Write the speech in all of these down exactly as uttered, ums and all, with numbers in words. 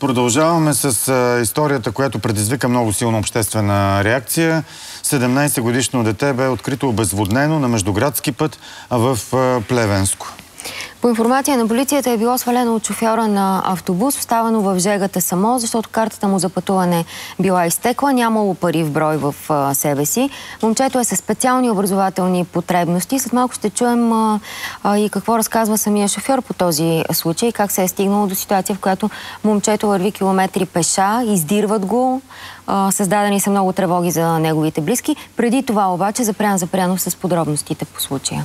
Продължаваме с а, историята, която предизвика много силна обществена реакция. седемнайсетгодишно дете бе открито обезводнено на междуградски път в а, Плевенско. По информация на полицията е било свалено от шофьора на автобус, оставено в жегата само, защото картата му за пътуване била изтекла, нямало пари в брой в а, себе си. Момчето е със специални образователни потребности. След малко ще чуем а, а, и какво разказва самия шофьор по този случай, как се е стигнало до ситуация, в която момчето върви километри пеша, издирват го, а, създадени са много тревоги за неговите близки. Преди това обаче Запрян Запрянов с подробностите по случая.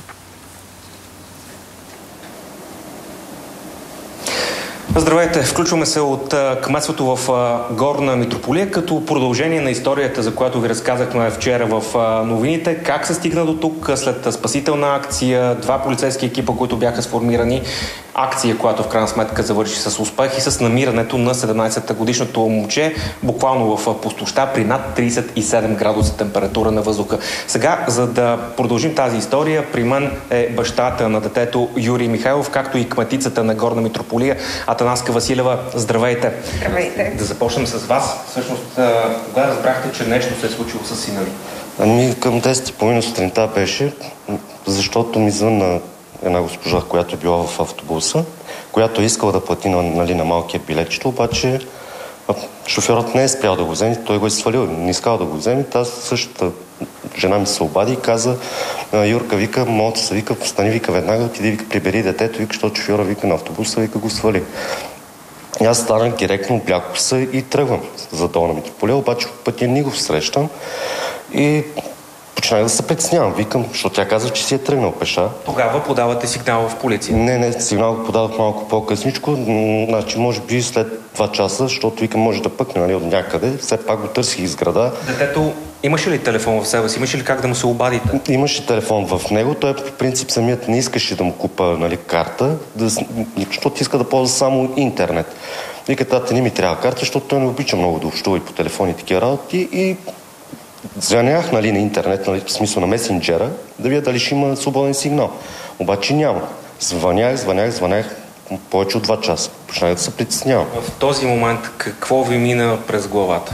Здравейте! Включваме се от кметството в Горна Митрополия като продължение на историята, за която ви разказахме вчера в новините. Как се стигна до тук след спасителна акция, два полицейски екипа, които бяха сформирани, акция, която в крайна сметка завърши с успех и с намирането на седемнайсетгодишното момче буквално в пустоща при над трийсет и седем градуса температура на въздуха. Сега, за да продължим тази история, при мен е бащата на детето Юрий Михайлов, както и кметицата на Горна Митрополия Атанаска Василева. Здравейте! Здравейте! Да започнем с вас. Всъщност, кога разбрахте, че нещо се е случило с сина ви? Ами към десет и половина сутринта беше, защото ми звънна една госпожа, която е била в автобуса, която е искала да плати нали, на малкия билетчето, обаче шофьорът не е спрял да го вземе, той го е свалил, не искал да го вземе. Тази същата жена ми се обади и каза: Юрка, вика, моята се вика, встани, вика, веднага, отиди, вика, прибери детето, вика, защото шофьора, вика, на автобуса, вика, го свали. И аз станах директно, облякох се и тръгвам за Долна Митрополия, обаче в пътя ни го встрещам и почнах да се притеснявам. Викам, защото тя казва, че си е тръгнал пеша. Тогава подавате сигнал в полиция? Не, не, сигнал го подавах малко по-късничко. Значи, може би след два часа, защото вика, може да пъкне нали, от някъде. Все пак го търсих из града. Детето имаше ли телефон в себе си? Имаше ли как да му се обадите? Имаше телефон в него. Той по принцип самият не искаше да му купа нали, карта, да, защото иска да ползва само интернет. Вика, тата, не ми трябва карта, защото той не обича много да общува и по телефони и такива работи. И звънях нали, на интернет, нали, в смисъл на месенджера, да видя дали ще има свободен сигнал. Обаче няма. Звънях, звънях, звънях повече от два часа. Почнах да се притеснявам. В този момент какво ви мина през главата?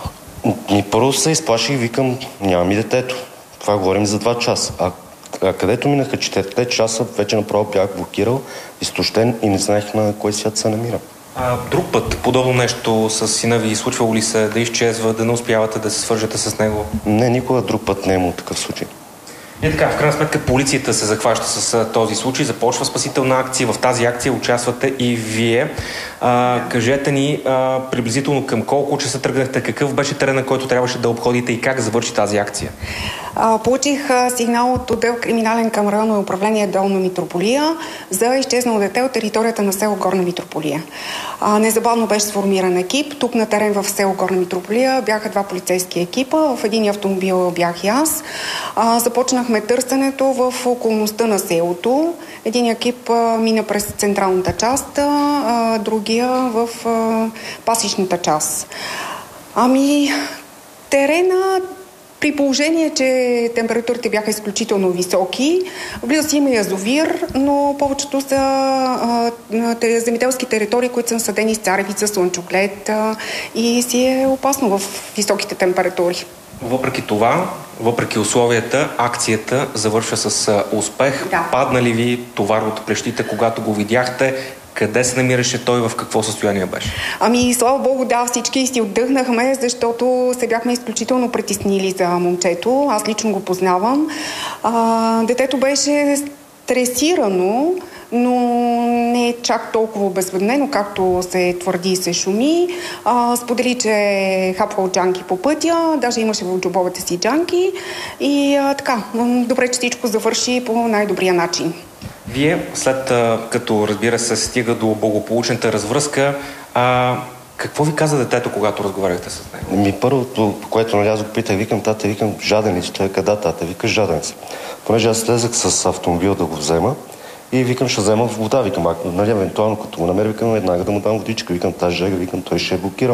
И първо се изплаших и викам, няма ми детето. Това говорим за два часа. А, а където минаха четирите часа, вече направо бях блокирал, изтощен и не знаех на кой свят се намирам. А, друг път, подобно нещо с сина ви, случвало ли се да изчезва, да не успявате да се свържете с него? Не, никога друг път не е имал такъв случай. И така, в крайна сметка полицията се захваща с този случай, започва спасителна акция, в тази акция участвате и вие. А, кажете ни а, приблизително към колко часа тръгнахте, какъв беше терена, който трябваше да обходите и как завърши тази акция? А, получих а, сигнал от отдел криминален към районно управление Долна Митрополия за изчезнало дете от територията на село Горна Митрополия. А, незабавно беше сформиран екип. Тук на терен в село Горна Митрополия бяха два полицейски екипа. В един автомобил бях и аз. А, започнахме търсенето в околността на селото. Един екип а, мина през централната част, а, другия в а, пасищната част. Ами, терена, при положение, че температурите бяха изключително високи, близо си има язовир, но повечето са а, земеделски територии, които са насадени с царевица, слънчоглед а, и си е опасно в високите температури. Въпреки това, въпреки условията, акцията завършва с успех. Да. Падна ли ви товар от плещите, когато го видяхте? Къде се намираше той, в какво състояние беше? Ами, слава Богу, да, всички си отдъхнахме, защото се бяхме изключително притеснили за момчето. Аз лично го познавам. А, детето беше стресирано, но не е чак толкова обезвъднено, както се твърди и се шуми. А, сподели, че е хапвал джанки по пътя, даже имаше в джобовете си джанки и а, така, добре, че всичко завърши по най-добрия начин. Вие, след като, разбира се, стига до благополучната развръзка, а, какво ви каза детето, когато разговаряхте с него? Ми първото, по което нали, аз го питах, викам, тата, викам, жаден ли си? Той къде, тата? Вика, жаден си. Понеже аз слезах с автомобил да го взема и викам, ще взема вода. Викам, ако, нали, евентуално като го намеря, викам, веднага да му дам водичка. Викам, тази жега, викам, той ще е блокирал.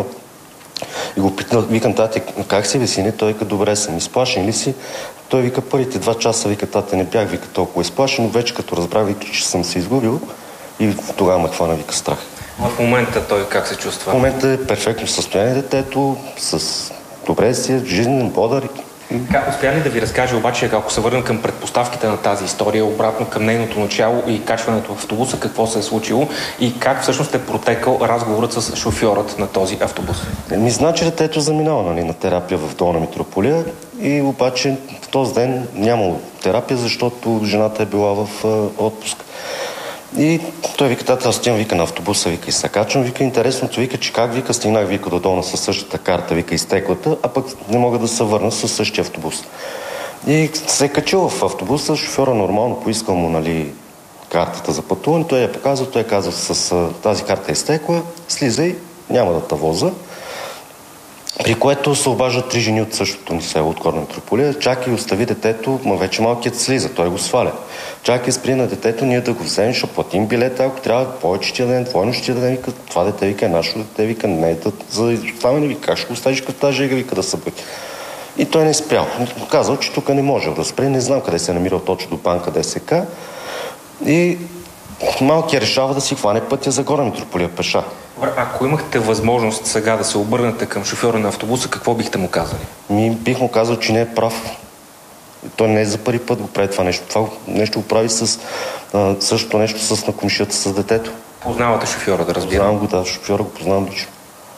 И го питам, викам, тати, как си, весини? Той вика, добре съм. Изплашен ли си? Той вика, първите два часа, вика, тата, не бях, вика, толкова изплашен, но вече като разбрах, вика, че съм се изгубил и тогава ме хвана, вика, страх. В момента той как се чувства? В момента е перфектно състояние детето, с добре си, жизнен, бодър. Как успя ли да ви разкаже обаче, ако се върнем към предпоставките на тази история, обратно към нейното начало и качването в автобуса, какво се е случило и как всъщност е протекал разговорът с шофьорът на този автобус? Ми значи детето заминава, нали, на терапия в Долна Митрополия и обаче в този ден нямало терапия, защото жената е била в а, отпуск. И той вика, тата, аз стигам, вика, на автобуса, вика, и се качвам, вика, интересното, вика, че как, вика, стигнах, вика, до Долна със същата карта, вика, изтеклата, а пък не мога да се върна със същия автобус. И се е качил в автобуса, шофьора нормално поискал му, нали, картата за пътуване, той я показва, той казва, с тази карта е изтекла, слизай, няма да те воза. При което се обаждат три жени от същото ни село, от Горна Митрополия. Чакай, остави детето, ма вече малкият слиза, той го сваля. Чакай, спри на детето, ние да го вземем, ще платим билета, ако трябва, повече ще дадем, двойно ще дадем, вика, това дете, вика, е нашето дете, вика, не е да, за изоставане, вика, как ще го оставиш като тази жега, вика, да се бъде. И той не е спрял. Казал, че тук не може да спре, не знам къде се е намирал точно до банка ДСК. И малкият решава да си хване пътя за Горна Митрополия пеша. Ако имахте възможност сега да се обърнете към шофьора на автобуса, какво бихте му казали? Ми бих му казал, че не е прав. Той не е за първи път го прави това нещо. Това нещо го прави с а, същото нещо с накомшията с детето. Познавате шофьора, да разбирам? Познавам го, да. Шофьора го познавам лично.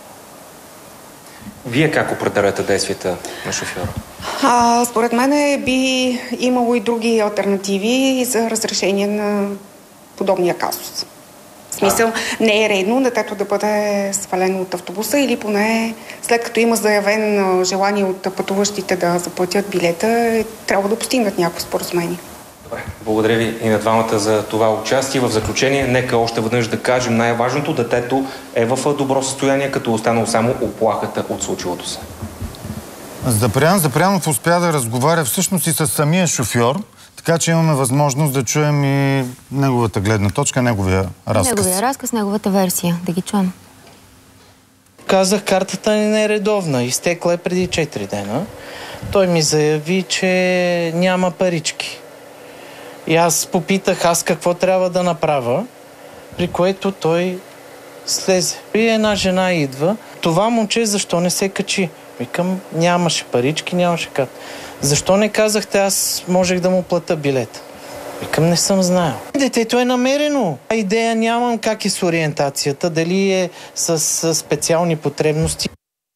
Вие как определяте действията на шофьора? А, според мен би имало и други алтернативи за разрешение на подобния казус. В смисъл, не е редно детето да бъде свалено от автобуса или поне след като има заявен желание от пътуващите да заплатят билета, трябва да постигнат някакво споразумение. Добре, благодаря ви и на двамата за това участие. В заключение, нека още веднъж да кажем най-важното, детето е в добро състояние, като останало само оплахата от случилото се. Запрян Запрянов успя да разговаря всъщност и с самия шофьор, така че имаме възможност да чуем и неговата гледна точка, неговия разказ. Неговия разказ, неговата версия. Да ги чуем. Казах, картата ни не е редовна. Изтекла е преди четири дена. Той ми заяви, че няма парички. И аз попитах аз какво трябва да направя, при което той слезе. И една жена идва. Това момче защо не се качи? Викам, нямаше парички, нямаше карта. Защо не казахте, аз можех да му плата билета? Викам, не съм знаел. Детето е намерено. Идея нямам как е с ориентацията, дали е с, с специални потребности.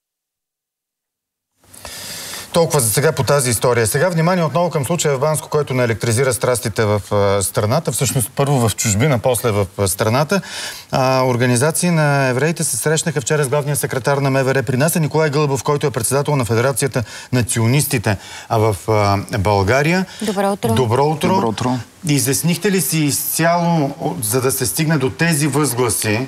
Толкова за сега по тази история. Сега внимание отново към случая в Банско, който не електризира страстите в а, страната. Всъщност първо в чужбина, после в а, страната. А, организации на евреите се срещнаха вчера с главния секретар на МВР при нас, Николай Гълъбов, който е председател на Федерацията на ционистите а в а, България. Добро утро. Добро утро. Добро утро. Изяснихте ли си изцяло, за да се стигне до тези възгласи,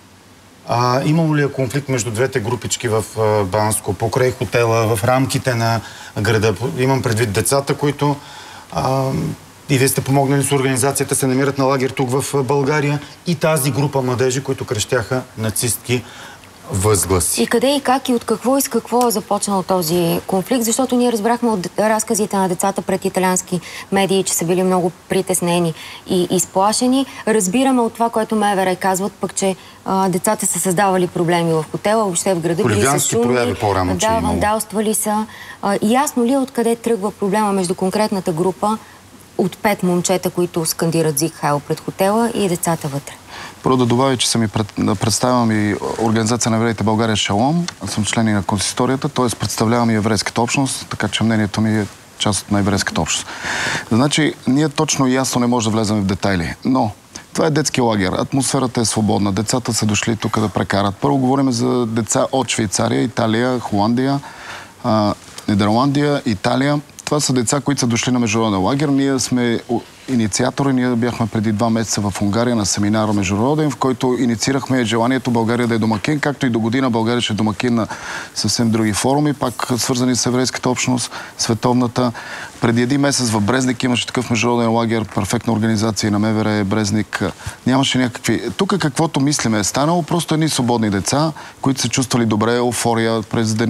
А, имало ли е конфликт между двете групички в а, Банско, покрай хотела, в рамките на града? Имам предвид децата, които а, и вие сте помогнали с организацията, се намират на лагер тук в България, и тази група младежи, които крещяха нацистки възгласи. И къде и как и от какво и с какво е започнал този конфликт, защото ние разбрахме от разказите на децата пред италиански медии, че са били много притеснени и изплашени. Разбираме от това, което МВР казват, пък, че а, децата са създавали проблеми в хотела, въобще в града. Хулигански прояви по-рано, че да, вандалствали са. А, ясно ли е откъде тръгва проблема между конкретната група от пет момчета, които скандират Зиг Хайл пред хотела, и децата вътре? Първо да добавя, че съм и пред, представям и Организация на евреите България Шалом. Аз съм член и на консисторията, т.е. представлявам и еврейската общност, така че мнението ми е част от еврейската общност. Значи, ние точно и ясно не може да влезем в детайли, но това е детски лагер. Атмосферата е свободна. Децата са дошли тук да прекарат. Първо говорим за деца от Швейцария, Италия, Холандия, а, Нидерландия, Италия. Това са деца, които са дошли на международен лагер. Ние сме инициатори. Ние бяхме преди два месеца в Унгария на семинар международен, в който инициирахме желанието България да е домакин, както и до година България ще е домакин на съвсем други форуми, пак свързани с еврейската общност, световната. Преди един месец в Брезник имаше такъв международен лагер, перфектна организация на МВР Брезник. Нямаше някакви... Тук каквото мислиме е станало, просто едни свободни деца, които се чувствали добре, еуфория през деня.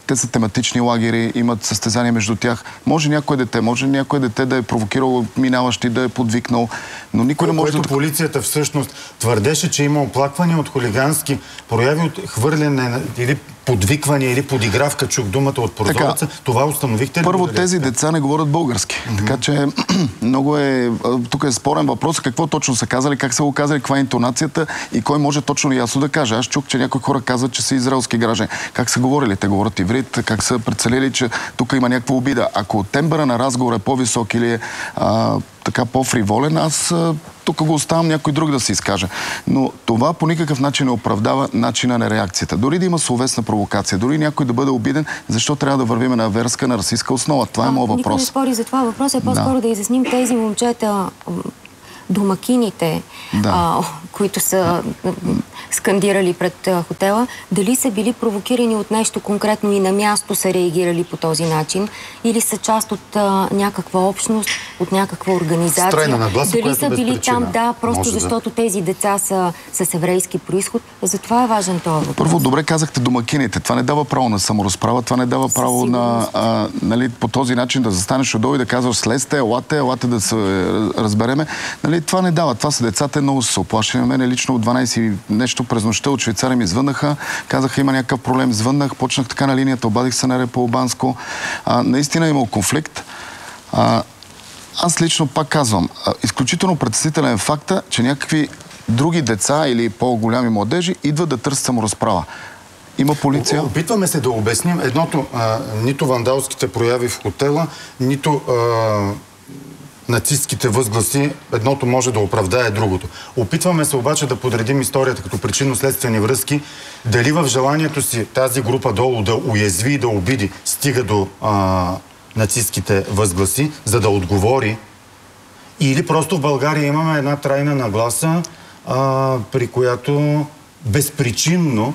те са тематични лагери, имат състезания между тях. Може някое дете, може някое дете да е провокирало минаващи, да е подвикнал, но никой не може да... да... Полицията всъщност твърдеше, че има оплаквания от хулигански прояви, от хвърляне или подвиквания или подигравка, чух думата от прозореца. Така, това установихте ли? Първо, тези деца не говорят български. Mm-hmm. Така че много е... Тук е спорен въпрос какво точно са казали, как са го казали, каква е интонацията и кой може точно ясно да каже. Аз чух, че някои хора казват, че са израелски граждани. Как са говорили? Те говорят иврит, как са прецелили, че тук има някаква обида. Ако тембъра на разговор е по-висок или е а, така по-фриволен, аз а, тук го оставам някой друг да се изкаже. Но това по никакъв начин не оправдава начина на реакцията. Дори да има словесна провокация, дори някой да бъде обиден, защо трябва да вървим на верска, на расистска основа? Това а, е моят въпрос. Никой не спори за това. Въпросът е по-скоро да. да изясним тези момчета, домакините, да. а, които са скандирали пред а, хотела, дали са били провокирани от нещо конкретно и на място са реагирали по този начин, или са част от а, някаква общност, от някаква организация. Стройна нагласа, дали са били там, да, просто Може защото да. тези деца са с еврейски произход. Затова е важен това въпрос. Първо, добре казахте домакините. Това не дава право на саморазправа, това не дава право на, а, нали, по този начин да застанеш отдолу и да казваш слезте, елате, елате да се разбереме. Нали, това не дава. Това са децата, много са се оплашени. На мен лично от дванайсет нещо през нощта от Швейцария ми звъннаха. Казаха, има някакъв проблем. Звъннах, почнах така на линията, обадих се на РПО Банско. А, наистина е имал конфликт. А, аз лично пак казвам, а, изключително притеснителен факта, че някакви други деца или по-голями младежи идват да търсят саморазправа. Има полиция. Опитваме се да обясним едното, а, нито вандалските прояви в хотела, нито а, нацистските възгласи, едното може да оправдае другото. Опитваме се обаче да подредим историята като причинно-следствени връзки, дали в желанието си тази група долу да уязви и да обиди, стига до а, нацистските възгласи, за да отговори, или просто в България имаме една трайна нагласа, а, при която безпричинно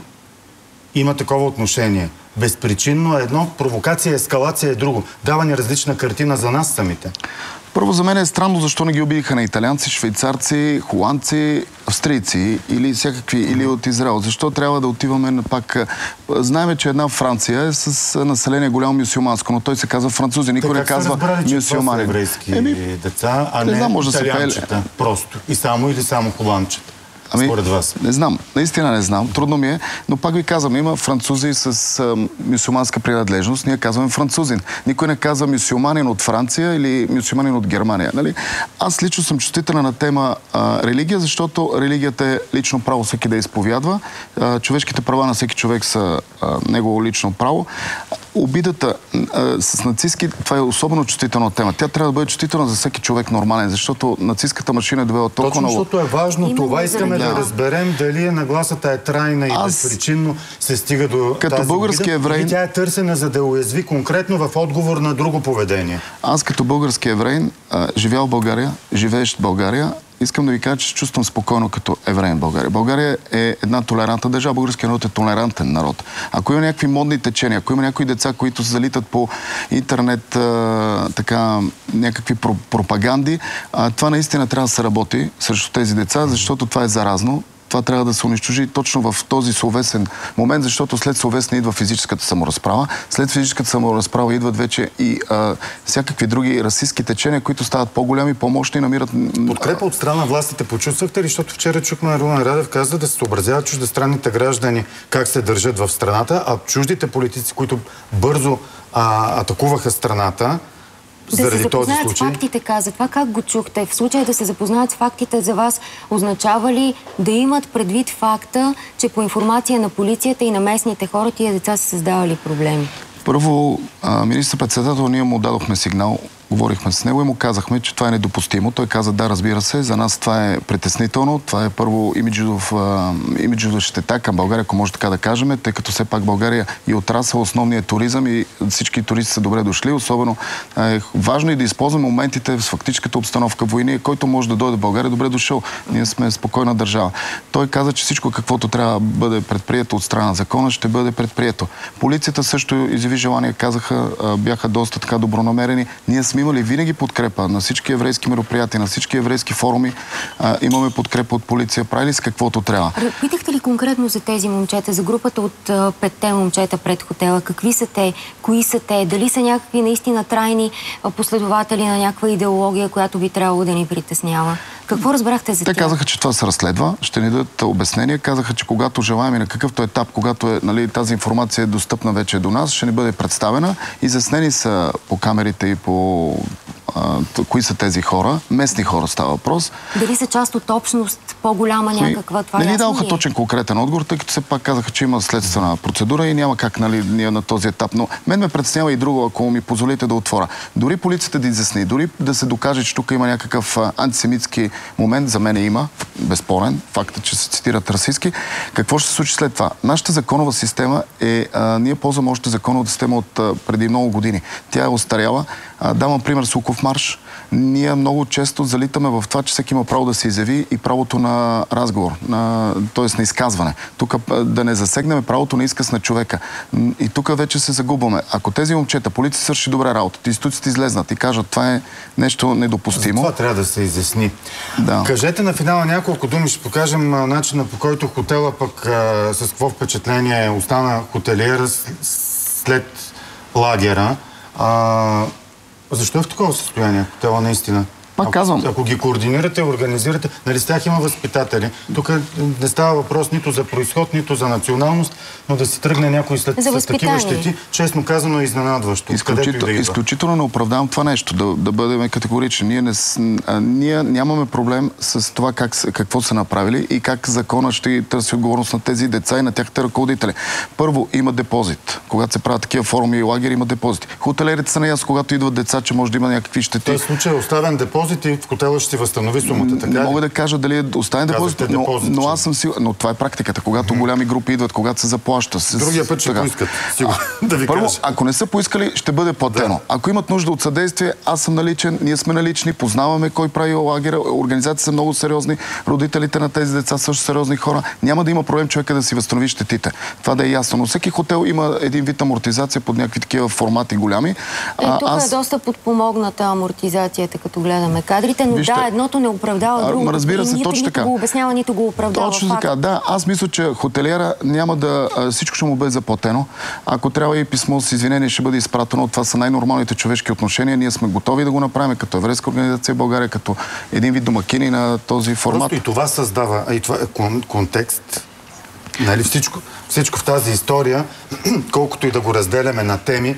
има такова отношение. Безпричинно е едно, провокация, ескалация е друго. Дава ни различна картина за нас самите. Първо, за мен е странно защо не ги убиха на италианци, швейцарци, холандци, австрийци или всякакви, или от Израел. Защо трябва да отиваме на пак... Знаем, че една Франция е с население голямо мюсюлманско, но той се казва французи. Никой не казва мюсюлмани. Че това са еврейски Еми, деца, а не, не знам, може италианчета. Да се просто. И само или само холандчета. Ами, според вас? Не знам. Наистина не знам. Трудно ми е. Но пак ви казвам, има французи с а, мюсюлманска принадлежност. Ние казваме французин. Никой не казва мюсюлманин от Франция или мюсюлманин от Германия. Нали? Аз лично съм чувствителна на тема а, религия, защото религията е лично право всеки да изповядва. А, човешките права на всеки човек са а, негово лично право. Обидата а, с нацистски, това е особено чувствителна тема. Тя трябва да бъде чувствителна за всеки човек нормален, защото нацистската машина е довела толкова много... Точно, защото е важно. Именно това искаме да, да разберем дали нагласата е трайна и Аз... безпричинно се стига до като тази български обида, евреин... и тя е търсена за да уязви конкретно в отговор на друго поведение. Аз като български евреин, живял в България, живеещ в България, искам да ви кажа, че се чувствам спокойно като евреин в България. България е една толерантна държава. Българският народ е толерантен народ. Ако има някакви модни течения, ако има някои деца, които се залитат по интернет а, така, някакви про пропаганди, а, това наистина трябва да се работи срещу тези деца, защото това е заразно. Това трябва да се унищожи точно в този словесен момент, защото след словесна идва физическата саморазправа. След физическата саморазправа идват вече и а, всякакви други расистски течения, които стават по-голями, по-мощни и намират... Подкрепа от страна на властите почувствахте ли? Защото вчера чухме Румен Радев каза да се съобразяват чуждестранните граждани как се държат в страната, а чуждите политици, които бързо а, атакуваха страната, да се запознаят с фактите, каза. Това как го чухте? В случая да се запознаят с фактите за вас означава ли да имат предвид факта, че по информация на полицията и на местните хора тия деца са създавали проблеми? Първо, министър-председател, ние му дадохме сигнал, говорихме с него и му казахме, че това е недопустимо. Той каза, да, разбира се, за нас това е притеснително. Това е първо имиджова щета към България, ако може така да кажем, тъй като все пак България и отрасъл основния туризъм и всички туристи са добре дошли. Особено е важно и да използваме моментите с фактическата обстановка войни, който може да дойде в България, добре дошъл. Ние сме спокойна държава. Той каза, че всичко каквото трябва да бъде предприето от страна на закона, ще бъде предприето. Полицията също изяви желание, казаха, бяха доста така добронамерени. Ние сме имали винаги подкрепа на всички еврейски мероприятия, на всички еврейски форуми. А, имаме подкрепа от полиция. Правили с каквото трябва. Питахте ли конкретно за тези момчета, за групата от а, петте момчета пред хотела? Какви са те? Кои са те? Дали са някакви наистина трайни а, последователи на някаква идеология, която би трябвало да ни притеснява? Какво разбрахте за Те тях? казаха, че това се разследва. Ще ни дадат обяснения. Казаха, че когато желаем и на какъвто етап, когато е, нали, тази информация е достъпна вече до нас, ще ни бъде представена. Изяснени са по камерите и по а, кои са тези хора. Местни хора става въпрос. Дали са част от общност, по-голяма някаква? Това не ни ясно даваха ли е? точен конкретен отговор, тъй като все пак казаха, че има следствена процедура и няма как, нали, ние на този етап. Но мен ме притеснява и друго, ако ми позволите да отворя. Дори полицията да изясни, дори да се докаже, че тук има някакъв а, антисемитски момент, за мен има, безспорен, факта, че се цитират расистски. Какво ще се случи след това? Нашата законова система е, а, ние ползваме още законовата система от а, преди много години. Тя е остаряла. А, давам пример с Луков марш. Ние много често залитаме в това, че всеки има право да се изяви и правото на разговор, на, т.е. на изказване. Тук да не засегнем правото на изказ на човека. И тук вече се загубваме. Ако тези момчета, полиция свърши добре работа, институциите излезнат и кажат, това е нещо недопустимо. Това трябва да се изясни. Да. Кажете на финала няколко думи, ще покажем а, начина, по който хотела пък а, с какво впечатление остана хотелиера след лагера. А, защо е в такова състояние хотела наистина? Пак казвам. Ако, ако ги координирате, организирате, нали с тях има възпитатели. Тук не става въпрос нито за произход, нито за националност, но да си тръгне някой след, след такива щети, честно казано е изненадващо. Изключител, да изключително не оправдавам това нещо, да, да бъдем категорични. Ние, не, а, ние нямаме проблем с това как, какво са направили и как закона ще търси отговорност на тези деца и на тяхните ръководители. Първо, има депозит. Когато се правят такива форуми и лагери, има депозит. Хотелерите са наясно, когато идват деца, че може да има някакви щети. В този случай е оставен депозит и в хотела ще си възстанови сумата, така не ли? мога да кажа дали е оставен депозит, но, депозит, но аз съм сигурен. Но това е практиката. Когато mm-hmm. голями групи идват, когато се заплаща. С... Другия път ще така. поискат. Сигурно, да ви Първо, кажа. ако не са поискали, ще бъде платено. Да. Ако имат нужда от съдействие, аз съм наличен, ние сме налични, познаваме кой прави лагера, организациите са много сериозни, родителите на тези деца са също сериозни хора. Няма да има проблем човека да си възстанови щетите. Това да е ясно. Но всеки хотел има един вид амортизация под някакви такива формати голями. Е, тук аз... е доста подпомогната амортизацията, като гледаме кадрите, но Вижте, да, едното не оправдава другото. Разбира се, нито, точно нито така. го обяснява, нито го оправдава. Точно факт. така, да. Аз мисля, че хотелиера няма да... Всичко ще му бъде заплатено. Ако трябва и писмо с извинение ще бъде изпратено. Това са най-нормалните човешки отношения. Ние сме готови да го направим като еврейска организация в България, като един вид домакини на този формат. Просто и това създава, а и това е кон- контекст. Нали, всичко, всичко в тази история, колкото и да го разделяме на теми,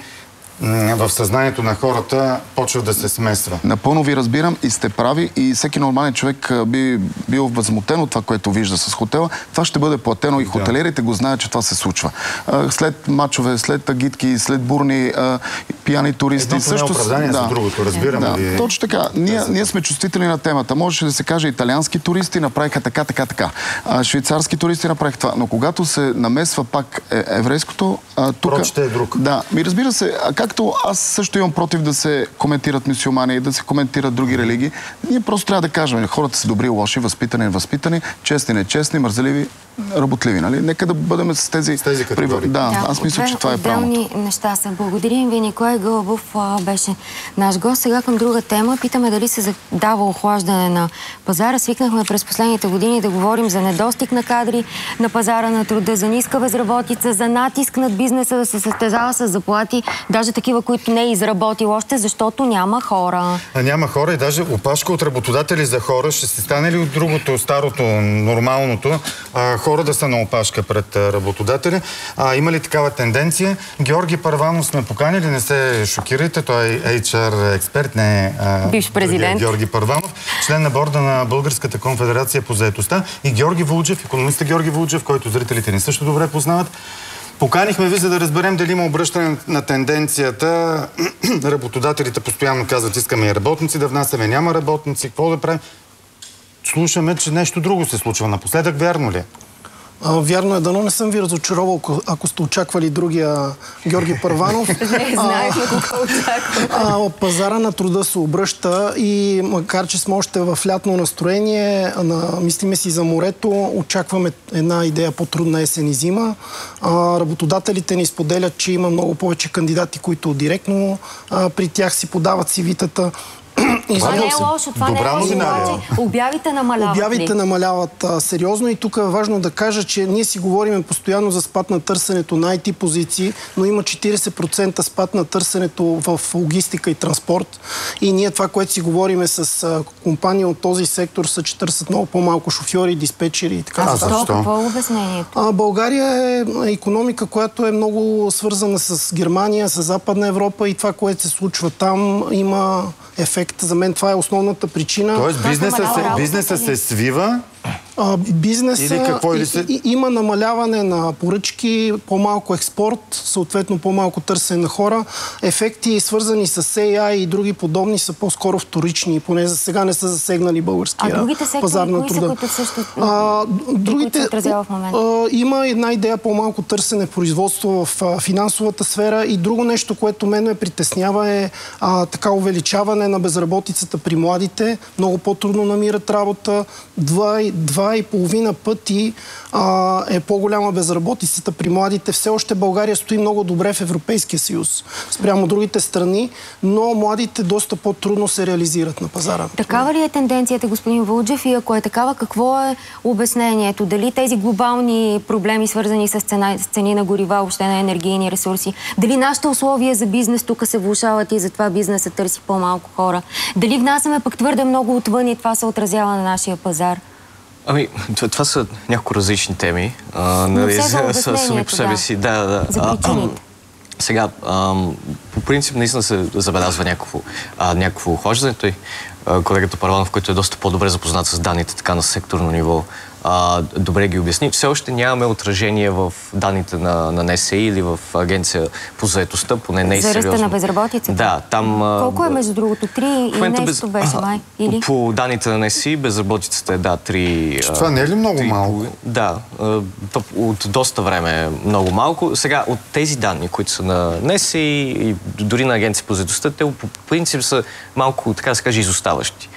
в съзнанието на хората почва да се смесва. Напълно ви разбирам и сте прави и всеки нормален човек би бил възмутен от това, което вижда с хотела. Това ще бъде платено и хотелерите го знаят, че това се случва. След мачове, след агитки, след бурни, пияни туристи. Едното също... не е оправдание да. за другото, разбираме да, ли? Точно така. Ние, ние сме чувствителни на темата. Можеше да се каже, италиански туристи направиха така, така, така. Швейцарски туристи направиха това. Но когато се намесва пак еврейското, тук... Прочите е друг. Да, ми разбира се, както аз също имам против да се коментират мюсюлмани и да се коментират други религии, ние просто трябва да кажем, хората са добри, лоши, възпитани, невъзпитани, честни, нечестни, мързеливи, работливи, нали? Нека да бъдем с тези... С тези категории. Да, да, аз мисля, че това е правилното. Отделни неща са. Благодарим ви, Николай Гълъбов беше наш гост. Сега към друга тема. Питаме дали се дава охлаждане на пазара. Свикнахме през последните години да говорим за недостиг на кадри на пазара на труда, за ниска безработица, за натиск над бизнеса да се състезава с заплати, даже такива, които не е изработил още, защото няма хора. А няма хора и даже опашка от работодатели за хора. Ще се стане ли от другото, старото, нормалното, а, хора да са на опашка пред работодатели? А, има ли такава тенденция? Георги Първанов сме поканили, не се шокирайте, той е ейч ар експерт, не е бивш президент. Георги Първанов, член на борда на Българската конфедерация по заетостта, и Георги Вулджев, икономиста Георги Вулджев, който зрителите ни също добре познават. Поканихме ви, за да разберем дали има обръщане на тенденцията. Работодателите постоянно казват, искаме и работници да внасяме, няма работници, какво да правим? Слушаме, че нещо друго се случва напоследък, вярно ли? А, вярно е, дано не съм ви разочаровал, ако, ако сте очаквали другия Георги Първанов. Не, знаехме какво очакваме. Пазара на труда се обръща и макар, че сме още в лятно настроение, на, мислиме си за морето, очакваме една идея по-трудна есен и зима. А, работодателите ни споделят, че има много повече кандидати, които директно а, при тях си подават сивитата. Това не е лошо, това не е лошо, обаче обявите намаляват ли? Обявите намаляват а, сериозно и тук е важно да кажа, че ние си говорим постоянно за спад на търсенето на ай ти позиции, но има четирийсет процента спад на търсенето в логистика и транспорт. И ние това, което си говорим с а, компании от този сектор, са, че търсят много по-малко шофьори, диспетчери и така. А защо? Какво е обяснението? А, България е икономика, която е много свързана с Германия, с Западна Европа и това, което се случва там, има ефект. За мен това е основната причина. Тоест бизнеса се, бизнеса се свива? А, бизнеса или какво, или се... и, и, има намаляване на поръчки, по-малко експорт, съответно по-малко търсене на хора. Ефекти, свързани с ей ай и други подобни, са по-скоро вторични, поне за сега не са засегнали българския пазар на труда. А другите сектори, а, другите, които се в момента? А, има една идея по-малко търсене производство в а, финансовата сфера и друго нещо, което мен ме притеснява е а, така увеличаване на безработицата при младите. Много по-трудно намират работа. Два, два и половина пъти а, е по-голяма безработицата при младите. Все още България стои много добре в Европейския съюз спрямо другите страни, но младите доста по-трудно се реализират на пазара. Такава ли е тенденцията, господин Вълджев? И ако е такава, какво е обяснението? Дали тези глобални проблеми, свързани с, цена, с цени на горива, въобще на енергийни ресурси, дали нашите условия за бизнес тук се влошават и затова бизнесът търси по-малко хора? Дали внасяме пък твърде много отвън и това се отразява на нашия пазар? Ами, това, това са няколко различни теми. А, Но нали, все за са, сами по себе да. си. Да, да. За причините. А, сега, а, по принцип, наистина се забелязва някакво, а, някакво охлаждане. Той, а, колегата Първанов, който е доста по-добре запознат с данните така на секторно ниво, а, добре ги обясни. Все още нямаме отражение в данните на, на Н С И или в Агенция по заетостта, поне не е сериозно. За ръста на безработицата? Да, там... Колко е между другото? Три и нещо без... беше май? Или? По данните на Н С И безработицата е, да, три... Това не е ли много три, малко? Да, от доста време е много малко. Сега, от тези данни, които са на Н С И и дори на Агенция по заетостта, те по принцип са малко, така да се каже, изоставащи.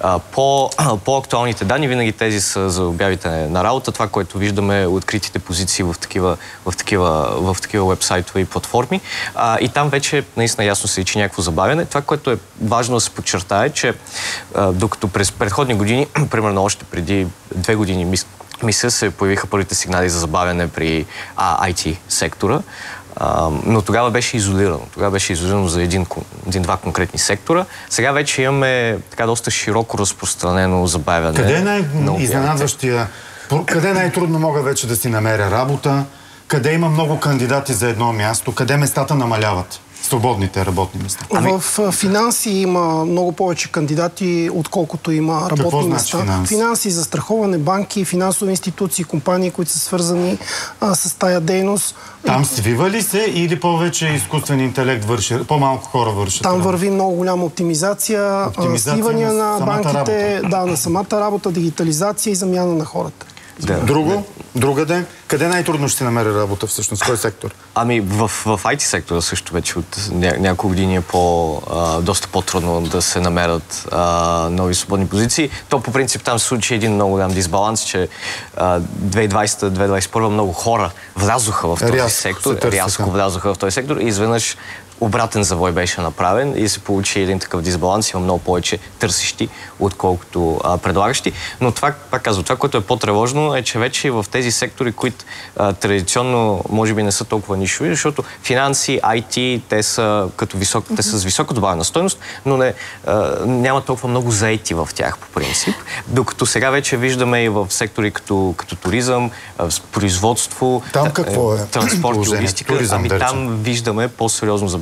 По, по-актуалните данни, винаги тези са за обявите на работа, това, което виждаме откритите позиции в такива, в такива, в такива уебсайтове и платформи. А, и там вече наистина ясно се личи някакво забавяне. Това, което е важно да се подчертае, че а, докато през предходни години, примерно още преди две години, мис, мисля, се появиха първите сигнали за забавяне при а, ай ти сектора. Uh, но тогава беше изолирано. Тогава беше изолирано за един, един-два конкретни сектора. Сега вече имаме така доста широко разпространено забавяне. Къде е най-изненадващия? Къде най-трудно мога вече да си намеря работа? Къде има много кандидати за едно място? Къде местата намаляват? Свободните работни места. Ами... В финанси има много повече кандидати, отколкото има работни Какво места. Значи финанси? Финанси, застраховане, банки, финансови институции, компании, които са свързани а, с тая дейност. Там свива ли се или повече изкуствен интелект върши, по-малко хора вършат? Там върви много голяма оптимизация, оптимизация свивания на, на банките, да, на самата работа, дигитализация и замяна на хората. Да. Друго? Друга ден? Къде най-трудно ще намери работа всъщност? Кой сектор? Ами в, в ай ти сектора също вече от ня, няколко години е по, а, доста по-трудно да се намерят а, нови свободни позиции. То по принцип там се случи един много голям дисбаланс, че а, две хиляди и двадесета - две хиляди двадесет и първа много хора влязоха в този рязко сектор, рязко влязоха в този сектор и изведнъж обратен завой беше направен и се получи един такъв дисбаланс. Има много повече търсещи, отколкото а, предлагащи. Но това, пак казвам, това, което е по-тревожно, е, че вече в тези сектори, които а, традиционно може би не са толкова нишови, защото финанси, ай ти, те са, като висок, те са с висока добавена стойност, но не, а, няма толкова много заети в тях по принцип. Докато сега вече виждаме и в сектори като, като туризъм, производство, там какво е? Транспорт и логистика. Туризъм, ами да там виждаме по-сериозно забавяне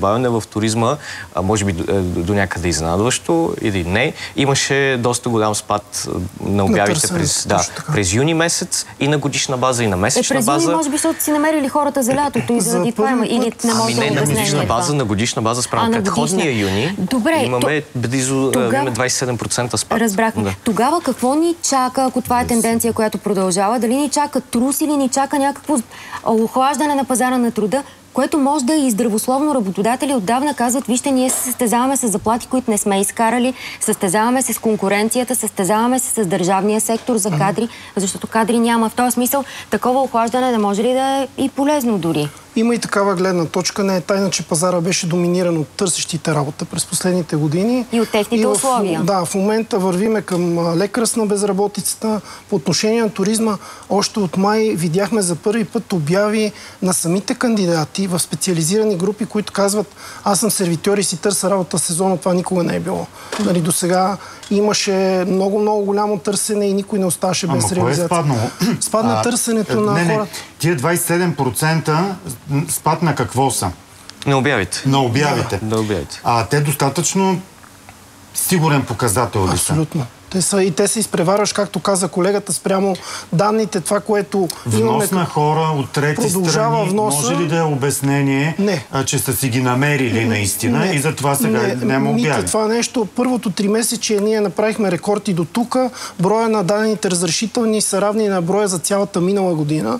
забавяне в туризма, а, може би до, до някъде изненадващо или не. Имаше доста голям спад на обявите на през, да, през юни месец и на годишна база, и на месечна е, през база. Юни, може би, защото си намерили хората за лятото и заради това има. Или не може ами не, да на годишна база, това. на годишна база спрямо предходния юни. Добре, имаме близо тогава... имаме двадесет и седем процента спад. Разбрахме. Да. Тогава какво ни чака, ако това е тенденция, която продължава? Дали ни чака трус или ни чака някакво охлаждане на пазара на труда, което може да и здравословно работодатели отдавна казват, вижте, ние се състезаваме с заплати, които не сме изкарали, състезаваме се с конкуренцията, състезаваме се с държавния сектор за кадри, защото кадри няма. В този смисъл, такова охлаждане не може ли да е и полезно дори? Има и такава гледна точка. Не е тайна, че пазара беше доминиран от търсещите работа през последните години. И от техните и в, условия. Да, в момента вървиме към лек ръст на безработицата. По отношение на туризма, още от май видяхме за първи път обяви на самите кандидати в специализирани групи, които казват, аз съм сервитьор и си търся работа сезона, това никога не е било. Нали, до сега имаше много-много голямо търсене и никой не оставаше без реализация. Ама кое е спаднало? Спадна а, търсенето на не, не, хората. Тия двадесет и седем процента спад на какво са? На обявите. На обявите. Да, на обявите. А те достатъчно сигурен показател ли са? Абсолютно. Те са, и те се изпреварваш, както каза колегата, спрямо данните, това, което внос имаме... на хора от трети страни, вноса. Може ли да е обяснение, не. А, че са си ги намерили наистина не. И затова сега не, няма обяви? Това нещо, първото три месече ние направихме рекорд и до тук. Броя на дадените разрешителни са равни на броя за цялата минала година,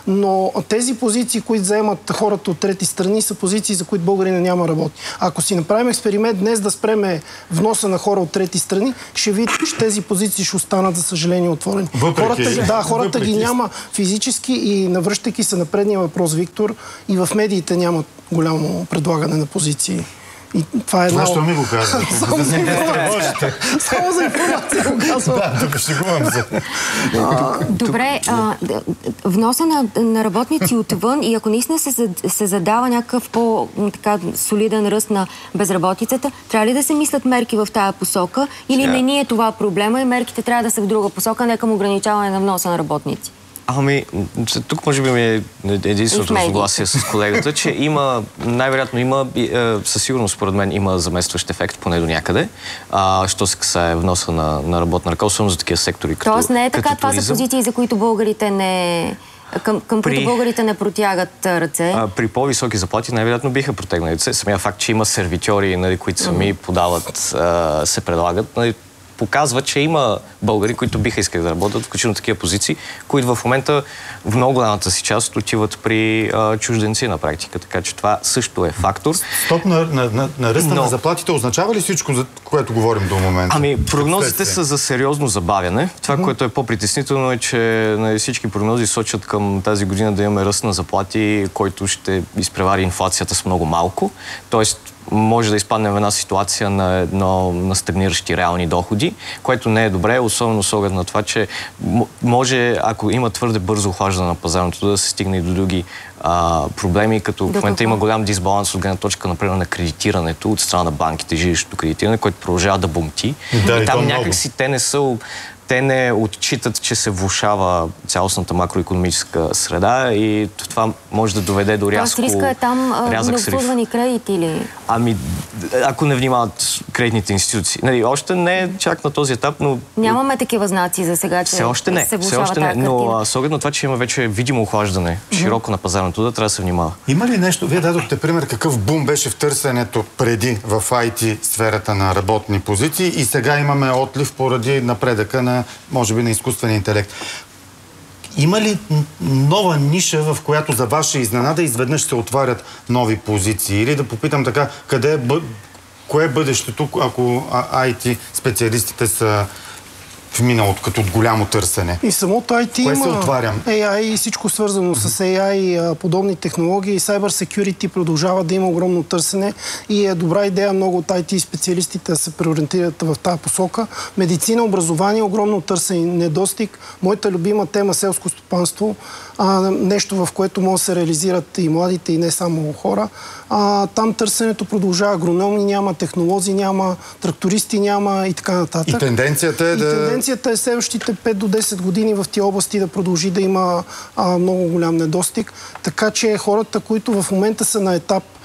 но тези позиции, които заемат хората от трети страни, са позиции, за които българина няма работи. Ако си направим експеримент днес да спреме вноса на хора от трети страни, ще видите, че тези позиции ще останат, за съжаление, отворени. Въпреки, хората, да, хората въпреки. ги няма физически и навръщайки се на предния въпрос, Виктор, и в медиите нямат голямо предлагане на позиции. И това е това много... що ми го казвате? Само за информация. Само за информация го казвам. Да, тук шегувам се. Добре, а, вноса на, на работници отвън и ако наистина се, се задава някакъв по-солиден ръст на безработицата, трябва ли да се мислят мерки в тая посока или yeah. не ни е това проблема и мерките трябва да са в друга посока, не към ограничаване на вноса на работници? Ами, тук може би ми е единственото разгласие с колегата, че има, най-вероятно има, е, със сигурност според мен има заместващ ефект поне до някъде, а, що се касае вноса на, на работна ръка, особено за такива сектори като Тоест не е така, това туризъм. Са позиции, за които българите не... Към, към при, които българите не протягат ръце? А, при по-високи заплати най-вероятно биха протегнали ръце. Самия факт, че има сервитьори, нали, които сами подават, а, се предлагат, нали, показва, че има българи, които биха искали да работят, включително такива позиции, които в момента в много голямата си част отиват при а, чужденци на практика. Така че това също е фактор. Стоп на, на, на, на ръста Но... на заплатите означава ли всичко, за което говорим до момента? Ами, прогнозите са за сериозно забавяне. Това, mm-hmm. което е по-притеснително е, че нали, всички прогнози сочат към тази година да имаме ръст на заплати, който ще изпревари инфлацията с много малко. Тоест, може да изпаднем в една ситуация на, едно, на стагниращи реални доходи, което не е добре, особено с оглед на това, че може, ако има твърде бързо охлаждане на пазарното, да се стигне и до други а, проблеми, като в момента има голям дисбаланс от гледна точка, например, на кредитирането от страна на банките, жилищното кредитиране, което продължава да бумти. Да, и, и там някакси някакси те не са... Те не отчитат, че се влошава цялостната макроекономическа среда и това може да доведе до рязко Тоест риска е там необслужвани кредити или... Ами, ако не внимават кредитните институции. Нали, още не е чак на този етап, но... Нямаме такива знаци за сега, че все още не, се все още не. Но с оглед на това, че има вече видимо охлаждане широко mm-hmm. на пазарното труда, трябва да се внимава. Има ли нещо? Вие дадохте пример какъв бум беше в търсенето преди в ай ти сферата на работни позиции и сега имаме отлив поради напредъка на може би на изкуствения интелект. Има ли нова ниша, в която за ваша изненада изведнъж се отварят нови позиции? Или да попитам така, къде е бъ... кое е бъдещето, ако ай ти специалистите са в миналото, като от голямо търсене? И самото ай ти кое има се отварям? ей ай и всичко свързано с ей ай, подобни технологии. Cyber security продължава да има огромно търсене и е добра идея много от ай ти специалистите да се преориентират в тази посока. Медицина, образование, огромно търсене и недостиг. Моята любима тема селско стопанство, а, нещо, в което могат да се реализират и младите, и не само хора. А, там търсенето продължава. Агрономи няма, технолози няма, трактористи няма и така нататък. И тенденцията е и да... тенденцията е следващите пет до десет години в тия области да продължи да има а, много голям недостиг. Така че хората, които в момента са на етап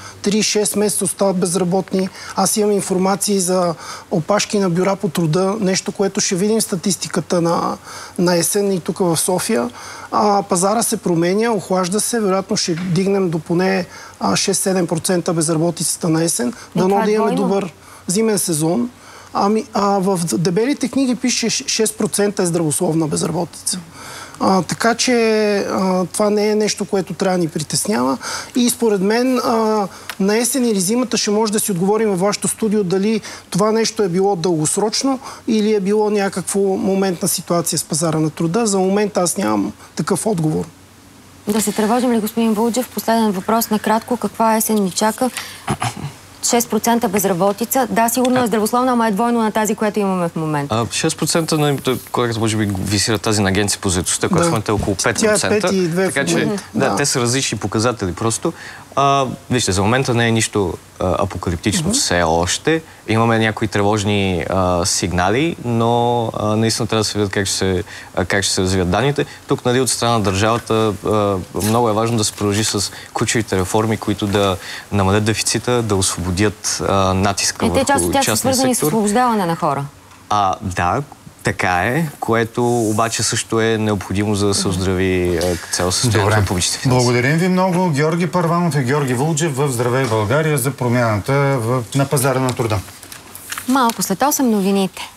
три-шест месеца остават безработни. Аз имам информации за опашки на бюра по труда, нещо, което ще видим статистиката на, на есен и тук в София. А, пазара се променя, охлажда се, вероятно ще дигнем до поне шест-седем процента безработицата на есен. Дано да имаме добър зимен сезон. Ами, а, в дебелите книги пише шест процента е здравословна безработица. А, така че а, това не е нещо, което трябва да ни притеснява. И според мен а, на есен или зимата ще може да си отговорим във вашето студио дали това нещо е било дългосрочно или е било някакво моментна ситуация с пазара на труда. За момент аз нямам такъв отговор. Да се тревожим ли, господин Вълчев? Последен въпрос накратко. Каква есен ни чака? шест процента безработица. Да, сигурно е здравословна, ама е двойно на тази, която имаме в момента. шест процента, на, когато може би висира тази на агенция по заетостта, която да. в момента е около пет процента. Тя е пет и две така че, да, да, те са различни показатели просто. А, вижте, за момента не е нищо а, апокалиптично mm-hmm. все още. Имаме някои тревожни а, сигнали, но а, наистина трябва да се видят как ще се, а, как ще се развият данните. Тук, нали, от страна на държавата а, много е важно да се продължи с ключовите реформи, които да намалят дефицита, да освободят а, натиска е, върху частния сектор. Те част от тях са свързани с освобождаване на хора. А, да, така е, което обаче също е необходимо, за да се оздрави цяло състоянието на публичните финанси. Благодарим ви много, Георги Първанов и Георги Вълчев в Здравей България за промяната в, на пазара на труда. Малко след осем новините.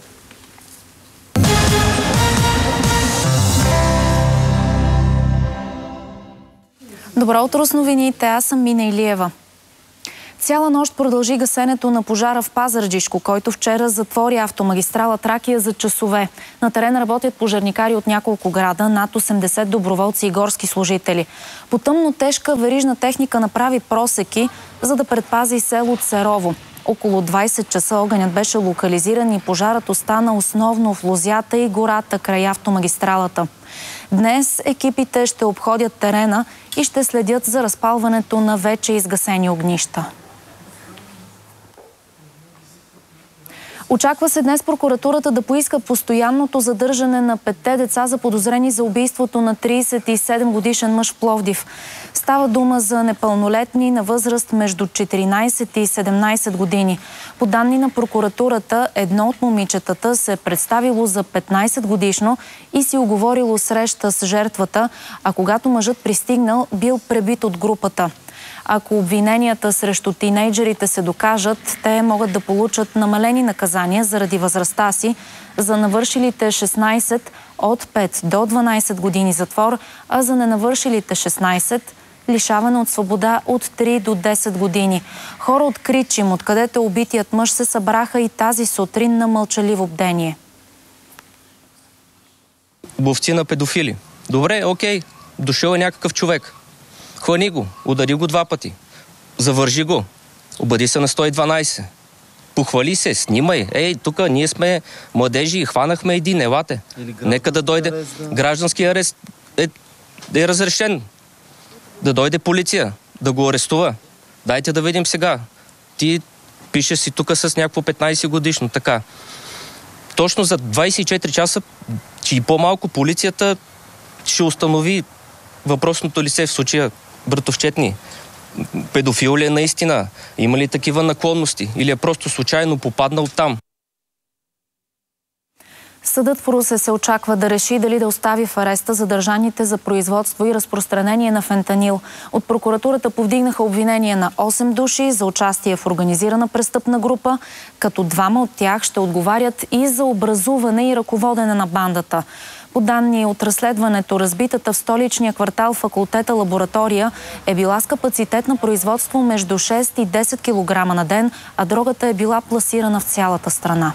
Добро утро с новините, аз съм Мина Илиева. Цяла нощ продължи гасенето на пожара в Пазарджишко, който вчера затвори автомагистрала Тракия за часове. На терен работят пожарникари от няколко града, над осемдесет доброволци и горски служители. По тъмно тежка верижна техника направи просеки, за да предпази село Церово. Около двайсет часа огънят беше локализиран и пожарът остана основно в лозята и гората край автомагистралата. Днес екипите ще обходят терена и ще следят за разпалването на вече изгасени огнища. Очаква се днес прокуратурата да поиска постоянното задържане на петте деца, заподозрени за убийството на трийсет и седем годишен мъж в Пловдив. Става дума за непълнолетни на възраст между четиринайсет и седемнайсет години. По данни на прокуратурата, едно от момичетата се е представило за петнайсет годишно и си уговорило среща с жертвата, а когато мъжът пристигнал, бил пребит от групата. Ако обвиненията срещу тинейджерите се докажат, те могат да получат намалени наказания заради възрастта си. За навършилите шестнайсет от пет до дванайсет години затвор, а за ненавършилите шестнайсет лишаване от свобода от три до десет години. Хора от Кричим, откъдето убитият мъж, се събраха и тази сутрин на мълчаливо бдение. Ловци на педофили. Добре, окей, дошъл е някакъв човек. Хвани го, удари го два пъти. Завържи го. Обади се на сто и дванайсет. Похвали се, снимай. Ей, тук ние сме младежи и хванахме един, елате. Нека да дойде. Арест, да. Граждански арест е, е разрешен. Да дойде полиция, да го арестува. Дайте да видим сега. Ти пише си тук с някакво петнайсет годишно, така. Точно за двайсет и четири часа, че и по-малко полицията ще установи въпросното лице, в случая братовчетни. Педофил ли е наистина? Има ли такива наклонности? Или е просто случайно попаднал там? Съдът в Русе се очаква да реши дали да остави в ареста задържаните за производство и разпространение на фентанил. От прокуратурата повдигнаха обвинения на осем души за участие в организирана престъпна група, като двама от тях ще отговарят и за образуване и ръководене на бандата. По данни от разследването, разбитата в столичния квартал факултета лаборатория е била с капацитет на производство между шест и десет килограма на ден, а дрогата е била пласирана в цялата страна.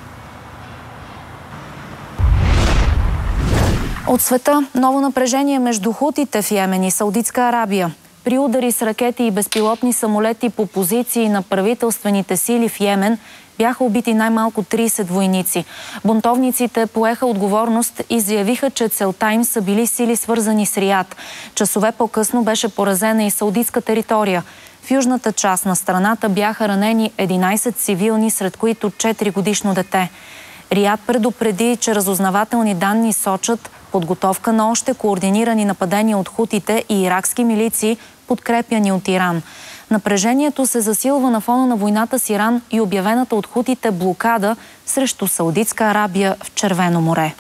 От света ново напрежение между хутите в Йемен и Саудитска Арабия. При удари с ракети и безпилотни самолети по позиции на правителствените сили в Йемен бяха убити най-малко трийсет войници. Бунтовниците поеха отговорност и заявиха, че целта им са били сили, свързани с Риад. Часове по-късно беше поразена и саудитска територия. В южната част на страната бяха ранени единайсет цивилни, сред които четири годишно дете. Риад предупреди, че разузнавателни данни сочат подготовка на още координирани нападения от хутите и иракски милиции, подкрепяни от Иран. Напрежението се засилва на фона на войната с Иран и обявената от хутите блокада срещу Саудитска Арабия в Червено море.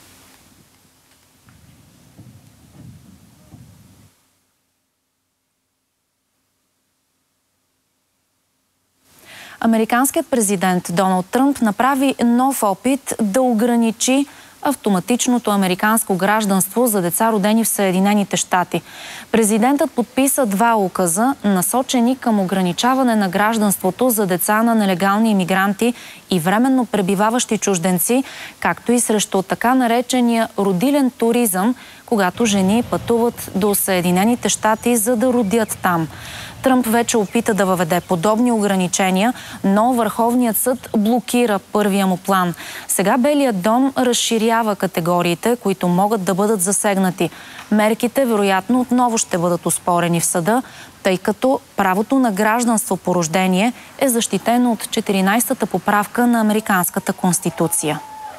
Американският президент Доналд Тръмп направи нов опит да ограничи автоматичното американско гражданство за деца, родени в Съединените щати. Президентът подписа два указа, насочени към ограничаване на гражданството за деца на нелегални имигранти и временно пребиваващи чужденци, както и срещу така наречения родилен туризъм, когато жени пътуват до Съединените щати, за да родят там. Тръмп вече опита да въведе подобни ограничения, но Върховният съд блокира първия му план. Сега Белият дом разширява категориите, които могат да бъдат засегнати. Мерките, вероятно, отново ще бъдат оспорени в съда, тъй като правото на гражданство по рождение е защитено от четиринайсетата поправка на Американската конституция.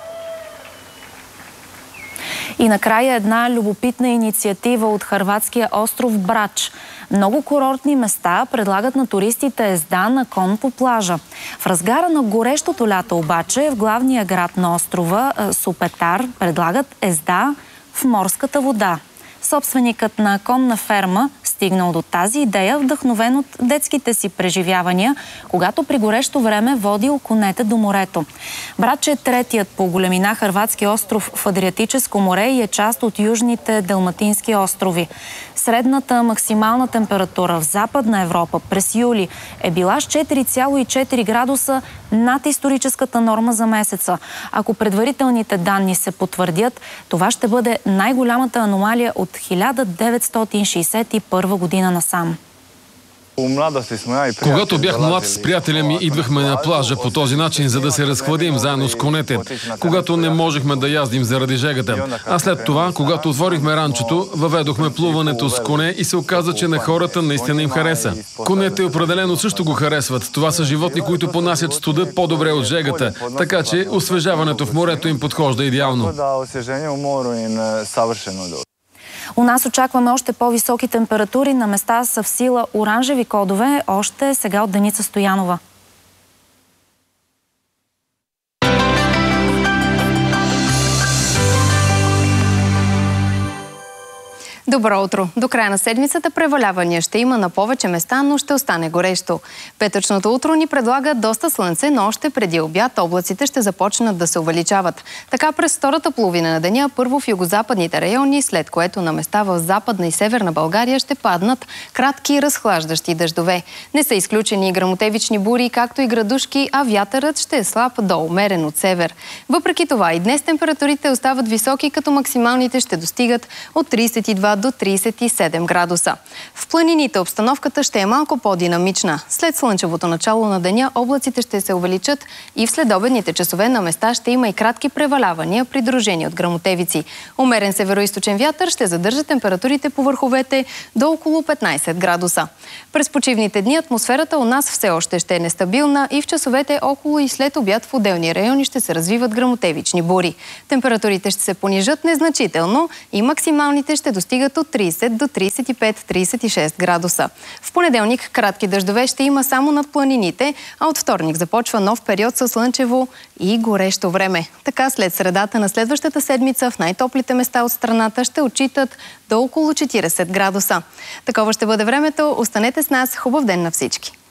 И накрая една любопитна инициатива от хърватския остров Брач. Много курортни места предлагат на туристите езда на кон по плажа. В разгара на горещото лято обаче в главния град на острова Супетар предлагат езда в морската вода. Собственикът на конна ферма стигнал до тази идея, вдъхновен от детските си преживявания, когато при горещо време водил конете до морето. Брач е третият по големина хърватски остров в Адриатическо море и е част от южните Далматински острови. Средната максимална температура в Западна Европа през юли е била с четири цяло и четири градуса над историческата норма за месеца. Ако предварителните данни се потвърдят, това ще бъде най-голямата аномалия от хиляда деветстотин шейсет и първа година насам. Когато бях млад, с приятеля ми идвахме на плажа по този начин, за да се разхладим заедно с конете, когато не можехме да яздим заради жегата. А след това, когато отворихме ранчото, въведохме плуването с коне и се оказа, че на хората наистина им хареса. Конете определено също го харесват. Това са животни, които понасят студа по-добре от жегата, така че освежаването в морето им подхожда идеално. У нас очакваме още по-високи температури. На места са в сила оранжеви кодове. Още сега от Деница Стоянова. Добро утро! До края на седмицата превалявания ще има на повече места, но ще остане горещо. Петъчното утро ни предлага доста слънце, но още преди обяд облаците ще започнат да се увеличават. Така през втората половина на деня първо в югозападните райони, след което на места в Западна и Северна България ще паднат кратки разхлаждащи дъждове. Не са изключени и гръмотевични бури, както и градушки, а вятърът ще е слаб до умерен от север. Въпреки това и днес температурите остават високи, като максималните ще достигат от трийсет и два до трийсет и седем градуса. В планините обстановката ще е малко по-динамична. След слънчевото начало на деня облаците ще се увеличат и в следобедните часове на места ще има и кратки превалявания, придружени от гръмотевици. Умерен североизточен вятър ще задържа температурите по върховете до около петнайсет градуса. През почивните дни атмосферата у нас все още ще е нестабилна и в часовете около и след обяд в отделни райони ще се развиват гръмотевични бури. Температурите ще се понижат незначително и максималните ще достигат от трийсет до трийсет и пет - трийсет и шест градуса. В понеделник кратки дъждове ще има само над планините, а от вторник започва нов период със слънчево и горещо време. Така след средата на следващата седмица в най-топлите места от страната ще отчитат до около четирийсет градуса. Такова ще бъде времето. Останете с нас. Хубав ден на всички!